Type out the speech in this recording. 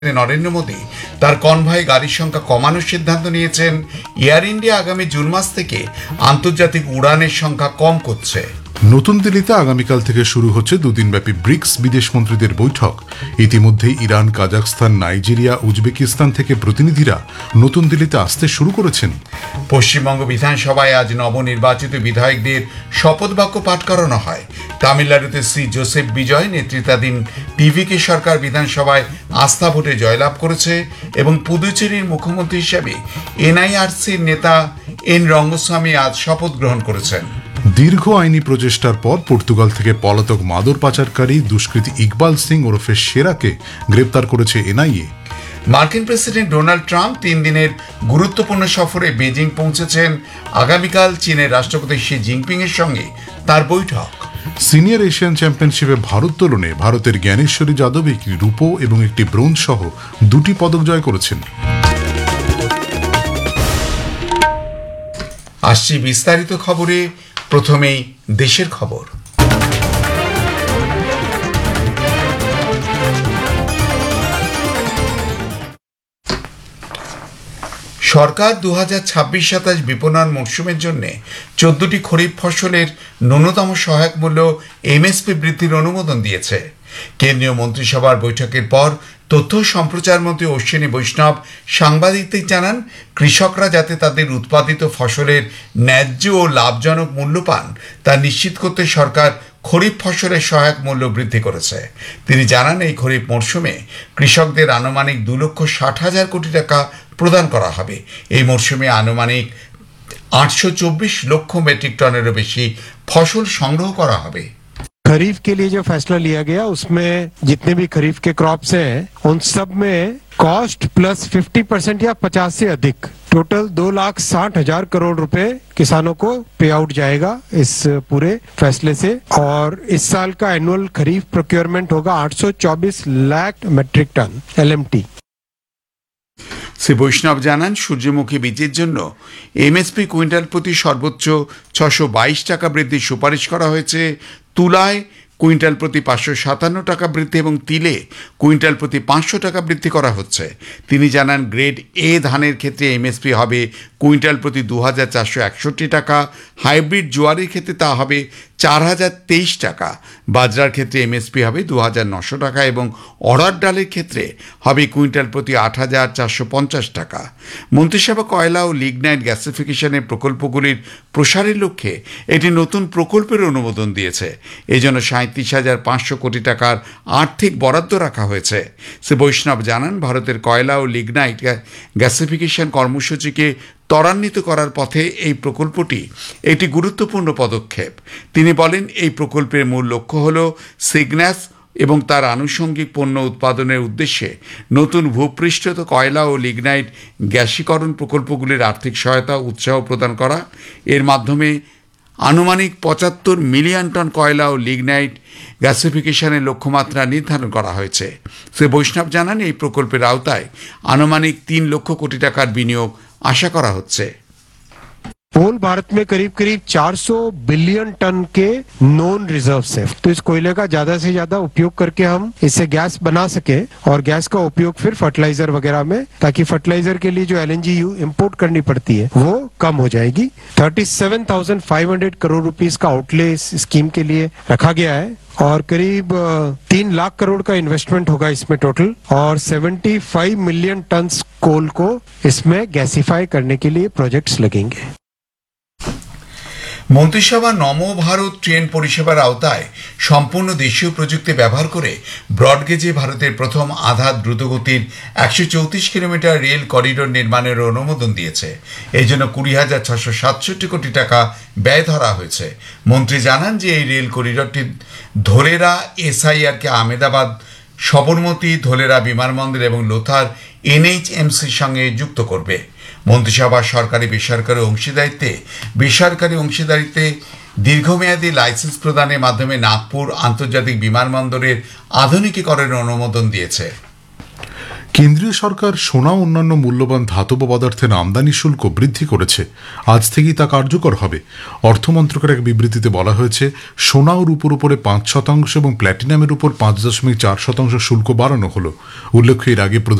নরেন্দ্র মোদী তার কনভয় গাড়ির সংখ্যা কমানোর সিদ্ধান্ত নিয়েছেন। এয়ার ইন্ডিয়া আগামী জুন মাস থেকে আন্তর্জাতিক উড়ানের সংখ্যা কম করছে। নতুন দিল্লিতে আগামীকাল থেকে শুরু হচ্ছে দুদিনব্যাপী ব্রিক্স বিদেশমন্ত্রীদের বৈঠক। ইতিমধ্যেই ইরান, কাজাখস্তান, নাইজেরিয়া, উজবেকিস্তান থেকে প্রতিনিধিরা নতুন দিল্লিতে আসতে শুরু করেছেন। পশ্চিমবঙ্গ বিধানসভায় আজ নবনির্বাচিত বিধায়কদের শপথ বাক্য পাঠ করানো হয়। তামিলনাড়ুতে শ্রী জোসেফ বিজয় নেতৃত্বাধীন টিভিকে সরকার বিধানসভায় আস্থা ভোটে জয়লাভ করেছে এবং পুদুচেরির মুখ্যমন্ত্রী হিসেবে এনআইআরসির নেতা এন রঙ্গস্বামী আজ শপথ গ্রহণ করেছেন। দীর্ঘ আইনি প্রচেষ্টার পর পর্তুগাল থেকে পলাতক মাদক পাচারকারী দুষ্কৃতী ইকবাল সিং ওরফে সেরাকে গ্রেপ্তার করেছে এনআইএ। মার্কিন প্রেসিডেন্ট ডোনাল্ড ট্রাম্প 3 দিনের গুরুত্বপূর্ণ সফরে বেজিং পৌঁছেছেন। আগামীকাল চীনের রাষ্ট্রপতি শি জিনপিং এর সঙ্গে তার বৈঠক। সিনিয়র এশিয়ান চ্যাম্পিয়নশিপে ভারোত্তোলনে ভারতের জ্ঞানেশ্বরী যাদব একটি রূপো এবং একটি ব্রোঞ্জ সহ 2টি পদক জয় করেছেন। আসছি বিস্তারিত খবরে। প্রথমেই দেশের খবর। সরকার 2026-27 বিপণন মৌসুমের জন্য 14টি খরিফ ফসলের ন্যূনতম সহায়ক মূল্য এমএসপি বৃদ্ধির অনুমোদন দিয়েছে। কেন্দ্রীয় মন্ত্রিসভার বৈঠকের পর তথ্য সম্প্রচার মন্ত্রী অশ্বিনী বৈষ্ণব সাংবাদিকদের জানান, কৃষকরা যাতে তাদের উৎপাদিত ফসলের ন্যায্য ও লাভজনক মূল্য পান তা নিশ্চিত করতে সরকার খরিফ ফসলের সহায়ক মূল্য বৃদ্ধি করেছে। তিনি জানান, এই খরিফ মরশুমে কৃষকদের আনুমানিক 2,60,000 কোটি টাকা প্রদান করা হবে। এই মরশুমে আনুমানিক 824 লক্ষ মেট্রিক টনেরও বেশি ফসল সংগ্রহ করা হবে। खरीफ के लिए जो फैसला लिया गया उसमें जितने भी खरीफ के क्रॉप्स हैं उन सब में कॉस्ट प्लस 50% या 50 से अधिक टोटल 2,60,000 करोड़ रुपए किसानों को पे आउट जाएगा इस पूरे फैसले से। और इस साल का एनुअल खरीफ प्रोक्योरमेंट होगा 824 lakh metric ton LMT. Shri বৈষ্ণব জানান, সূর্যমুখী বীজের জন্য এমএসপি কুইন্টাল প্রতি সর্বোচ্চ 622 টাকা বৃদ্ধির সুপারিশ করা হয়েছে। তুলায় কুইন্টাল প্রতি 557 টাকা বৃদ্ধি এবং তিলে কুইন্টাল প্রতি 500 টাকা বৃদ্ধি করা হচ্ছে। তিনি জানান, গ্রেড এ ধানের ক্ষেত্রে এমএসপি হবে কুইন্টাল প্রতি 2,461 টাকা, হাইব্রিড জোয়ারের ক্ষেত্রে তা হবে 4,023 টাকা, বাজরার ক্ষেত্রে এমএসপি হবে 2,900 টাকা এবং অড়হর ডালের ক্ষেত্রে হবে কুইন্টাল প্রতি 8,450 টাকা। মন্ত্রিসভা কয়লা ও লিগনাইট গ্যাসিফিকেশনের প্রকল্পগুলির প্রসারের লক্ষ্যে একটি নতুন প্রকল্পের অনুমোদন দিয়েছে। এই জন্য 37,500 কোটি টাকার আর্থিক বরাদ্দ রাখা হয়েছে। শ্রী বৈষ্ণব জানান, ভারতের কয়লা ও লিগনাইট গ্যাসিফিকেশন কর্মসূচিকে ত্বরান্বিত করার পথে এই প্রকল্পটি একটি গুরুত্বপূর্ণ পদক্ষেপ। তিনি বলেন, এই প্রকল্পের মূল লক্ষ্য হল সিগন্যাস এবং তার আনুষঙ্গিক পণ্য উৎপাদনের উদ্দেশ্যে নতুন ভূপৃষ্ঠত কয়লা ও লিগনাইট গ্যাসীকরণ প্রকল্পগুলির আর্থিক সহায়তা উৎসাহ প্রদান করা। এর মাধ্যমে আনুমানিক 75 মিলিয়ন টন কয়লা ও লিগনাইট গ্যাসিফিকেশনের লক্ষ্যমাত্রা নির্ধারণ করা হয়েছে। শ্রী বৈষ্ণব জানান, এই প্রকল্পের আওতায় আনুমানিক 3 লক্ষ কোটি টাকার বিনিয়োগ আশা করা হচ্ছে। होल भारत में करीब करीब 400 बिलियन टन के नॉन रिजर्व है, तो इस कोयले का ज्यादा से ज्यादा उपयोग करके हम इससे गैस बना सके और गैस का उपयोग फिर फर्टिलाइजर वगैरह में, ताकि फर्टिलाइजर के लिए जो एलएनजी इंपोर्ट करनी पड़ती है वो कम हो जाएगी। 37,500 करोड़ रुपीस का आउटले इस स्कीम के लिए रखा गया है और करीब 3 लाख करोड़ का इन्वेस्टमेंट होगा इसमें टोटल, और 75 मिलियन टन कोल को इसमें गैसिफाई करने के लिए प्रोजेक्ट्स लगेंगे। মন্ত্রিসভা নমো ভারত ট্রেন পরিষেবার আওতায় সম্পূর্ণ দেশীয় প্রযুক্তি ব্যবহার করে ব্রডগেজে ভারতের প্রথম আধা দ্রুতগতির 134 কিলোমিটার রেল করিডোর নির্মাণের অনুমোদন দিয়েছে। এই জন্য 20,667 কোটি টাকা ব্যয় ধরা হয়েছে। মন্ত্রী জানান যে এই রেল করিডোরটি ধোলেরা এসআইআরকে আহমেদাবাদ, সবরমতী, ধোলেরা বিমানবন্দর এবং লোথার এনএইচএমসির সঙ্গে যুক্ত করবে। মন্ত্রিসভা সরকারি বেসরকারি অংশীদারিত্বে দীর্ঘমেয়াদী লাইসেন্স প্রদানের মাধ্যমে নাগপুর আন্তর্জাতিক বিমানবন্দরের আধুনিকীকরণের অনুমোদন দিয়েছে। কেন্দ্রীয় সরকার সোনা ও অন্যান্য মূল্যবান ধাতব পদার্থের আমদানি শুল্ক বৃদ্ধি করেছে। আজ থেকেই তা কার্যকর হবে। অর্থ মন্ত্রকের এক বিবৃতিতে বলা হয়েছে, সোনা ও রূপোর উপরে 5% এবং প্ল্যাটিনামের উপর 5.4% শুল্ক বাড়ানো হলো। উল্লেখ্য, এর আগে